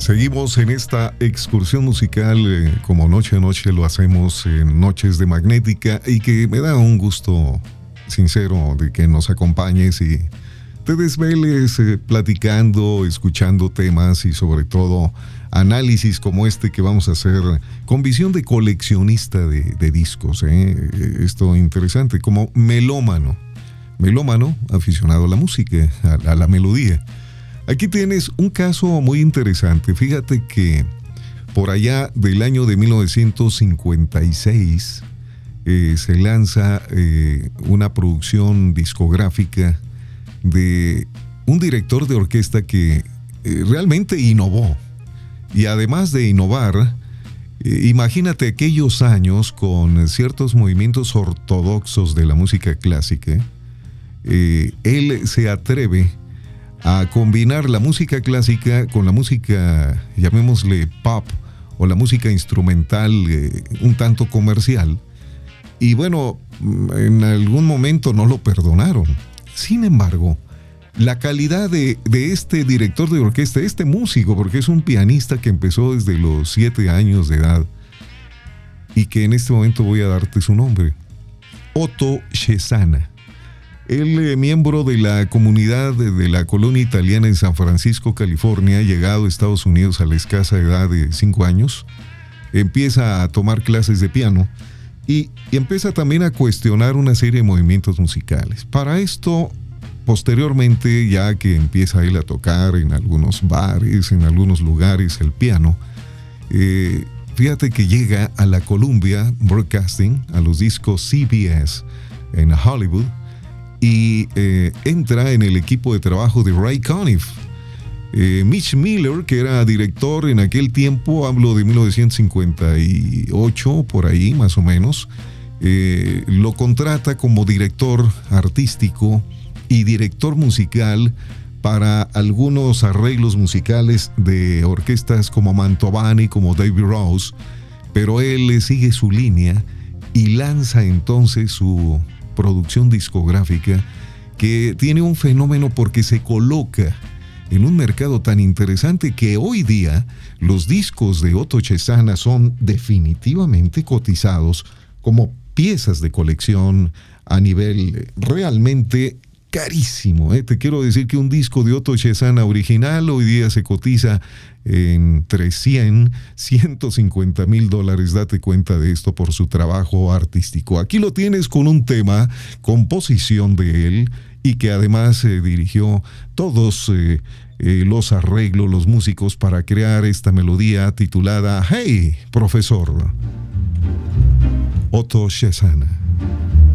Seguimos en esta excursión musical, como noche a noche lo hacemos en Noches de Magnética, y que me da un gusto sincero de que nos acompañes y te desveles platicando, escuchando temas y sobre todo análisis como este que vamos a hacer con visión de coleccionista de discos. Esto interesante, como melómano, aficionado a la música, a la melodía. Aquí tienes un caso muy interesante. Fíjate que por allá del año de 1956 se lanza una producción discográfica de un director de orquesta que realmente innovó. Y además de innovar, imagínate aquellos años con ciertos movimientos ortodoxos de la música clásica. Él se atreve a combinar la música clásica con la música, llamémosle pop, o la música instrumental un tanto comercial. Y bueno, en algún momento no lo perdonaron. Sin embargo, la calidad de este director de orquesta, este músico, porque es un pianista que empezó desde los 7 años de edad, y que en este momento voy a darte su nombre, Otto Cesana. Él, miembro de la comunidad de la colonia italiana en San Francisco, California, llegado a Estados Unidos a la escasa edad de 5 años, empieza a tomar clases de piano y empieza también a cuestionar una serie de movimientos musicales. Para esto, posteriormente, ya que empieza él a tocar en algunos bares, en algunos lugares el piano, fíjate que llega a la Columbia Broadcasting, a los discos CBS en Hollywood, y entra en el equipo de trabajo de Ray Conniff. Mitch Miller, que era director en aquel tiempo, hablo de 1958, por ahí más o menos, lo contrata como director artístico y director musical para algunos arreglos musicales de orquestas como Mantovani, como David Rose, pero él le sigue su línea y lanza entonces su producción discográfica, que tiene un fenómeno porque se coloca en un mercado tan interesante que hoy día los discos de Otto Cesana son definitivamente cotizados como piezas de colección a nivel realmente carísimo. Te quiero decir que un disco de Otto Cesana original hoy día se cotiza entre $150,000. Date cuenta de esto por su trabajo artístico. Aquí lo tienes con un tema, composición de él, y que además dirigió todos los arreglos, los músicos, para crear esta melodía titulada Hey, Profesor. Otto Cesana.